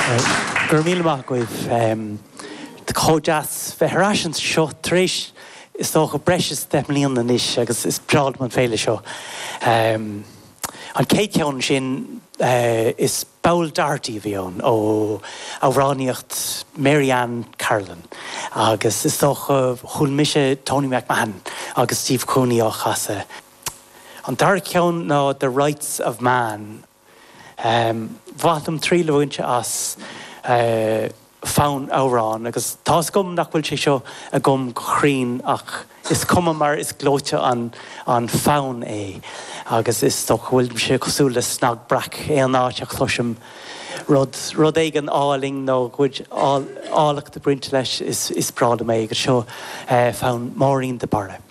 Gur míle goibh de chodeas bheithraisin seo tríis is tócha breis deimlíon na níos agus is prád man féile seo. An céad ceann sin is Baul Darty bhíon ó áhráníocht Marianne Carlin agus is tócha chuil mise Tony McMahon agus Steve Cooney ó chasa. An dar ceann ná The Rights of Man. Bhatam trí lehainte as fán árán agus tás gom nach bhfuil sé seo a gom chrín ach is cuma mar is glóite an fán é agus is tó bhfuil sé cosúla snag brac an áteach chluisim rud éig an áling nó gcuid álacht de brinte leis is práda mé agus seo fán Maureen de Barra.